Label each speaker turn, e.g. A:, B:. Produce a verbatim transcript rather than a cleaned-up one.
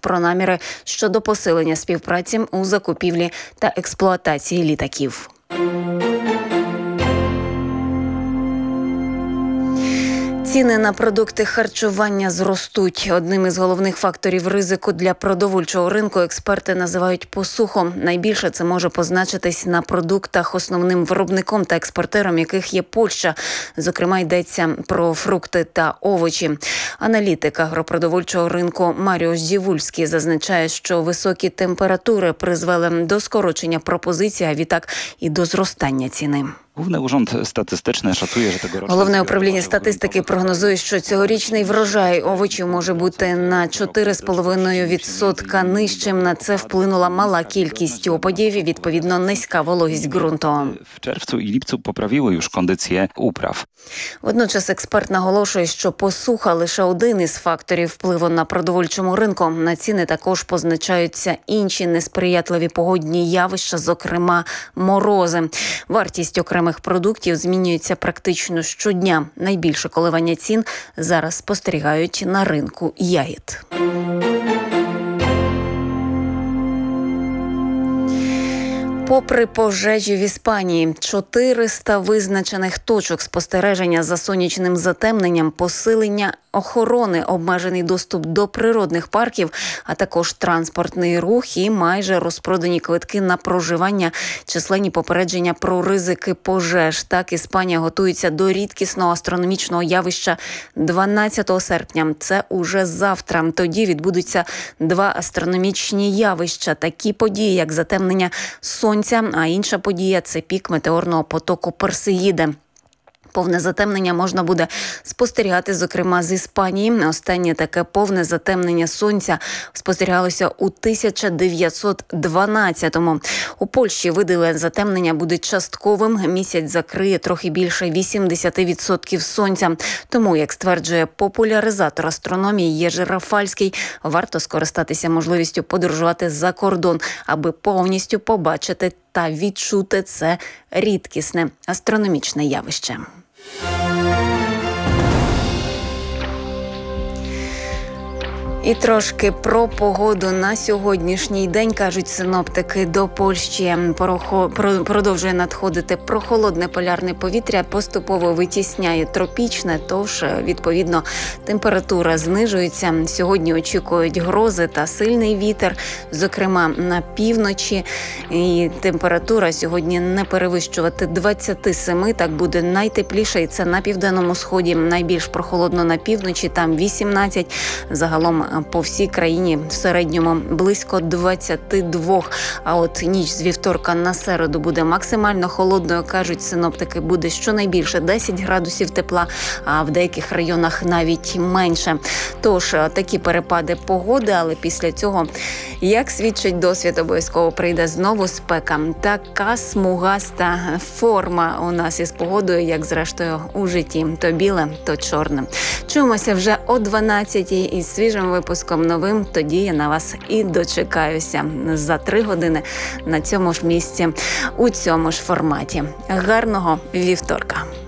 A: про наміри щодо посилення співпраці у закупівлі та експлуатації літаків. Ціни на продукти харчування зростуть. Одним із головних факторів ризику для продовольчого ринку експерти називають посуху. Найбільше це може позначитись на продуктах, основним виробником та експортером яких є Польща. Зокрема, йдеться про фрукти та овочі. Аналітик агропродовольчого ринку Маріуш Зівульський зазначає, що високі температури призвели до скорочення пропозиції, а відтак і до зростання ціни.
B: Головне Урząd Statystyczny szacuje, że tegoroczny...
A: Головне управління статистики прогнозує, що цьогорічний врожай овочів може бути на чотири з половиною відсотка нижчим. На це вплинула мала кількість опадів і, відповідно, низька вологість ґрунту.
B: В червcu і липcu poprawiły już kondycję upraw.
A: Водночас експерт наголошує, що посуха – лише один із факторів впливу на продовольчому ринку. На ціни також позначаються інші несприятливі погодні явища, зокрема морози. Вартість окремих продуктів змінюється практично щодня. Найбільше коливання цін зараз спостерігають на ринку ягід. Попри пожежі в Іспанії, чотириста визначених точок спостереження за сонячним затемненням, посилення охорони, обмежений доступ до природних парків, а також транспортний рух і майже розпродані квитки на проживання, численні попередження про ризики пожеж. Так, Іспанія готується до рідкісного астрономічного явища дванадцятого серпня. Це уже завтра. Тоді відбудуться два астрономічні явища. Такі події, як затемнення сонця, а інша подія – це пік метеорного потоку Персеїди. Повне затемнення можна буде спостерігати, зокрема, з Іспанії. Останнє таке повне затемнення сонця спостерігалося у тисяча дев'ятсот дванадцятому. У Польщі видиме затемнення буде частковим. Місяць закриє трохи більше вісімдесят відсотків сонця. Тому, як стверджує популяризатор астрономії Єжи Рафальський, варто скористатися можливістю подорожувати за кордон, аби повністю побачити та відчути це рідкісне астрономічне явище. І трошки про погоду на сьогоднішній день. Кажуть синоптики, до Польщі продовжує надходити прохолодне полярне повітря, поступово витісняє тропічне, тож, відповідно, температура знижується. Сьогодні очікують грози та сильний вітер, зокрема на півночі. І температура сьогодні не перевищувати двадцять сім, так буде найтепліше, і це на південному сході. Найбільш прохолодно на півночі, там вісімнадцять, загалом по всій країні в середньому близько двадцять два. А от ніч з вівторка на середу буде максимально холодною. Кажуть синоптики, буде щонайбільше десять градусів тепла, а в деяких районах навіть менше. Тож такі перепади погоди, але після цього, як свідчить досвід, обов'язково прийде знову спека. Така смугаста форма у нас із погодою, як зрештою у житті. То біле, то чорне. Чуємося вже о дванадцятій із свіжим випуском новим. Тоді я на вас і дочекаюся за три години на цьому ж місці, у цьому ж форматі. Гарного вівторка!